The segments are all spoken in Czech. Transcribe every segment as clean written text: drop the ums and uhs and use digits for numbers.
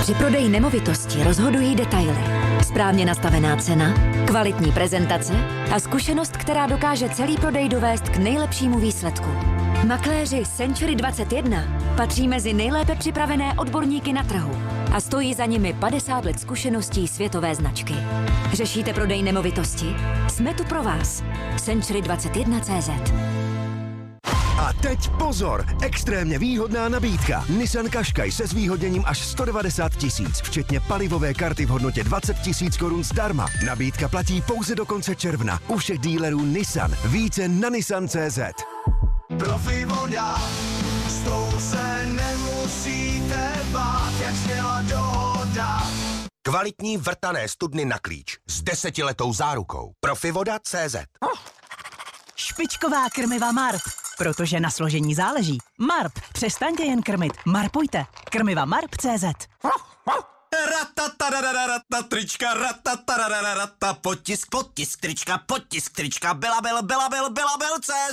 Při prodeji nemovitosti rozhodují detaily. Správně nastavená cena, kvalitní prezentace a zkušenost, která dokáže celý prodej dovést k nejlepšímu výsledku. Makléři Century 21 patří mezi nejlépe připravené odborníky na trhu a stojí za nimi 50 let zkušeností světové značky. Řešíte prodej nemovitosti? Jsme tu pro vás. Century21.cz. A teď pozor! Extrémně výhodná nabídka. Nissan Qashqai se zvýhodněním až 190 000, včetně palivové karty v hodnotě 20 000 korun zdarma. Nabídka platí pouze do konce června. U všech dílerů Nissan. Více na Nissan.cz. Profi voda, s tou se nemusíte bát, jak zněla dohoda. Kvalitní vrtané studny na klíč s 10letou zárukou. Profivoda.cz. Špičková krmiva Marp, protože na složení záleží. Marp, přestaňte jen krmit, marpujte. Krmiva Marp.cz. Ratatarararata, trička, ratatarararata, potisk, trička, belabel.cz.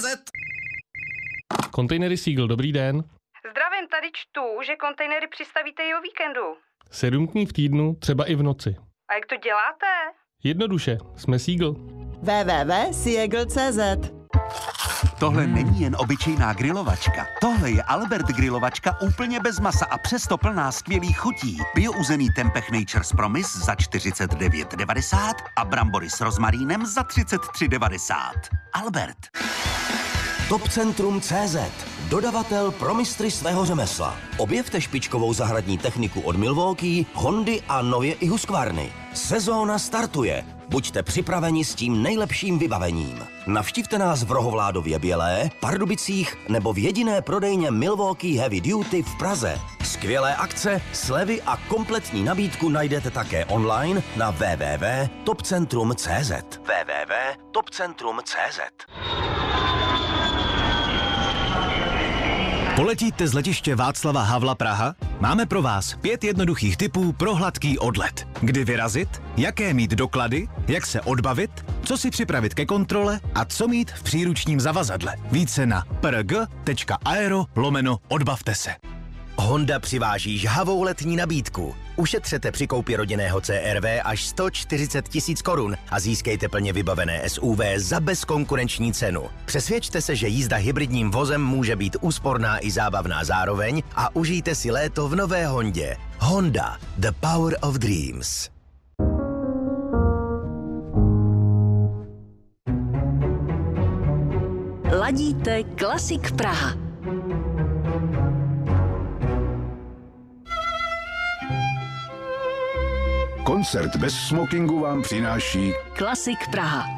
Kontejnery Seagull, dobrý den. Zdravím, tady čtu, že kontejnery přistavíte i o víkendu. 7 dní v týdnu, třeba i v noci. A jak to děláte? Jednoduše, jsme Seagull. www.seagull.cz. Tohle není jen obyčejná grilovačka. Tohle je Albert grilovačka úplně bez masa a přesto plná skvělých chutí. Biouzený tempeh Nature's Promise za 49,90 a brambory s rozmarínem za 33,90. Albert. Topcentrum.cz, dodavatel pro mistry svého řemesla. Objevte špičkovou zahradní techniku od Milwaukee, Hondy a nově i Husqvarny. Sezóna startuje. Buďte připraveni s tím nejlepším vybavením. Navštivte nás v Rohovládově Bělé, Pardubicích nebo v jediné prodejně Milwaukee Heavy Duty v Praze. Skvělé akce, slevy a kompletní nabídku najdete také online na www.topcentrum.cz. www.topcentrum.cz. Poletíte z letiště Václava Havla Praha? Máme pro vás 5 jednoduchých tipů pro hladký odlet. Kdy vyrazit, jaké mít doklady, jak se odbavit, co si připravit ke kontrole a co mít v příručním zavazadle. Více na prg.aero/odbavte se. Honda přiváží žhavou letní nabídku. Ušetřete při koupi rodinného CR-V až 140 000 korun a získejte plně vybavené SUV za bezkonkurenční cenu. Přesvědčte se, že jízda hybridním vozem může být úsporná i zábavná zároveň a užijte si léto v nové Hondě. Honda, the power of dreams. Ladíte Klasik Praha. Koncert bez smokingu vám přináší Klasik Praha.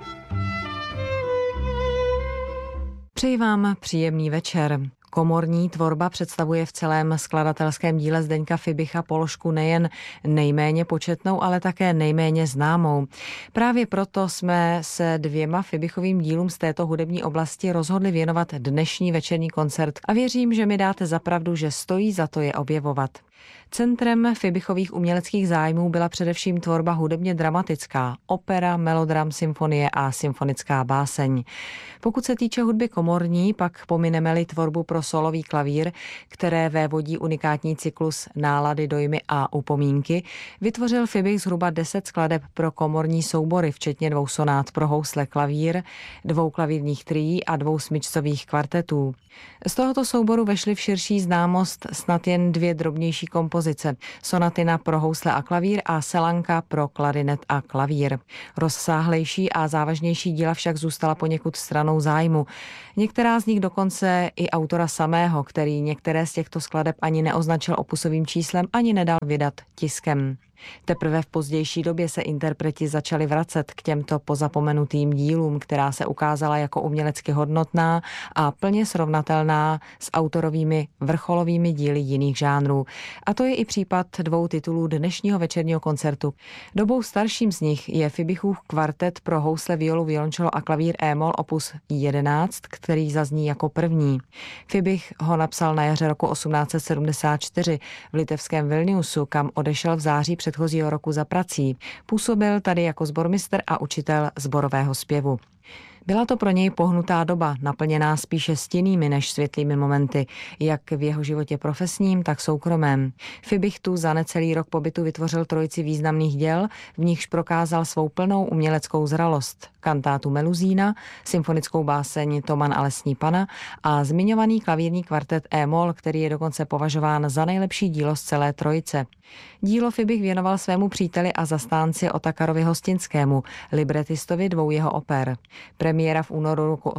Přeji vám příjemný večer. Komorní tvorba představuje v celém skladatelském díle Zdeňka Fibicha položku nejen nejméně početnou, ale také nejméně známou. Právě proto jsme se 2 Fibichovým dílům z této hudební oblasti rozhodli věnovat dnešní večerní koncert a věřím, že mi dáte za pravdu, že stojí za to je objevovat. Centrem Fibichových uměleckých zájmů byla především tvorba hudebně dramatická, opera, melodram, symfonie a symfonická báseň. Pokud se týče hudby komorní, pak pomineme-li tvorbu pro solový klavír, které vévodí unikátní cyklus Nálady, dojmy a upomínky, vytvořil Fibich zhruba 10 skladeb pro komorní soubory, včetně 2 sonát pro housle klavír, 2 klavírních trií a 2 smyčcových kvartetů. Z tohoto souboru vešly v širší známost snad jen 2 drobnější kompozice. Sonatina pro housle a klavír a selanka pro klarinet a klavír. Rozsáhlejší a závažnější díla však zůstala poněkud stranou zájmu. Některá z nich dokonce i autora samého, který některé z těchto skladeb ani neoznačil opusovým číslem, ani nedal vydat tiskem. Teprve v pozdější době se interpreti začali vracet k těmto pozapomenutým dílům, která se ukázala jako umělecky hodnotná a plně srovnatelná s autorovými vrcholovými díly jiných žánrů. A to je i případ 2 titulů dnešního večerního koncertu. Dobou starším z nich je Fibichův kvartet pro housle, violu, violončelo a klavír e-moll opus 11, který zazní jako první. Fibich ho napsal na jaře roku 1874 v litevském Vilniusu, kam odešel v září předchozího roku za prací. Působil tady jako sbormistr a učitel sborového zpěvu. Byla to pro něj pohnutá doba, naplněná spíše stinnými než světlými momenty, jak v jeho životě profesním, tak soukromém. Fibich tu za necelý rok pobytu vytvořil trojici významných děl, v nichž prokázal svou plnou uměleckou zralost. Kantátu Meluzína, symfonickou báseň Toman a lesní pana a zmiňovaný klavírní kvartet E-moll, který je dokonce považován za nejlepší dílo z celé trojice. Dílo Fibich věnoval svému příteli a zastánci Otakarovi Hostinskému, libretistovi dvou jeho oper. Premiéra v únoru roku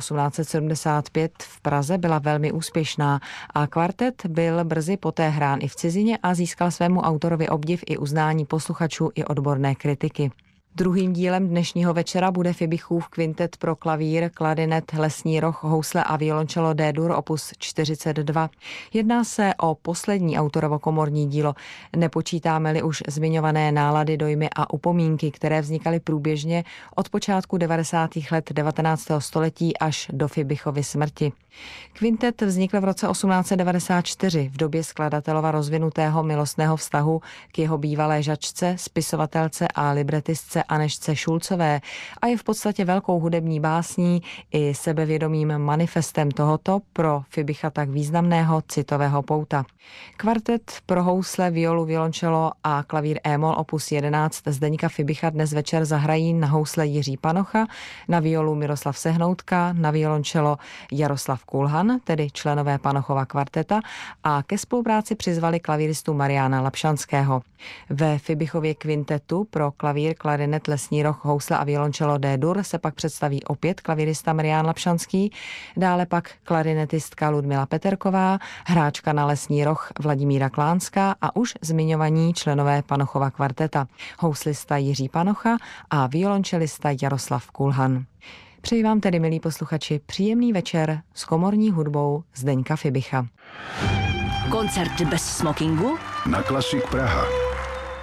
1875 v Praze byla velmi úspěšná a kvartet byl brzy poté hrán i v cizině a získal svému autorovi obdiv i uznání posluchačů i odborné kritiky. Druhým dílem dnešního večera bude Fibichův kvintet pro klavír, klarinet, lesní roh, housle a violoncello D-dur opus 42. Jedná se o poslední autorovo komorní dílo, nepočítáme-li už zmiňované nálady, dojmy a upomínky, které vznikaly průběžně od počátku 90. let 19. století až do Fibichovy smrti. Kvintet vznikl v roce 1894 v době skladatelova rozvinutého milostného vztahu k jeho bývalé žačce, spisovatelce a libretistce Anežce Šulcové a je v podstatě velkou hudební básní i sebevědomým manifestem tohoto pro Fibicha tak významného citového pouta. Kvartet pro housle, violu, violoncello a klavír E-moll opus 11 Zdeňka Fibicha dnes večer zahrají na housle Jiří Panocha, na violu Miroslav Sehnoutka, na violoncello Jaroslav Kulhan, tedy členové Panochova kvarteta, a ke spolupráci přizvali klavíristu Mariána Lapšanského. Ve Fibichově kvintetu pro klavír, klarinet, lesní roh, housle a violoncello D-dur se pak představí opět klavírista Marián Lapšanský, dále pak klarinetistka Ludmila Peterková, hráčka na lesní roh Vladimíra Klánská a už zmiňovaní členové Panochova kvarteta, houslista Jiří Panocha a violončelista Jaroslav Kulhan. Přeji vám tedy, milí posluchači, příjemný večer s komorní hudbou Zdeňka Fibicha. Koncert bez smokingu? Na Klasik Praha.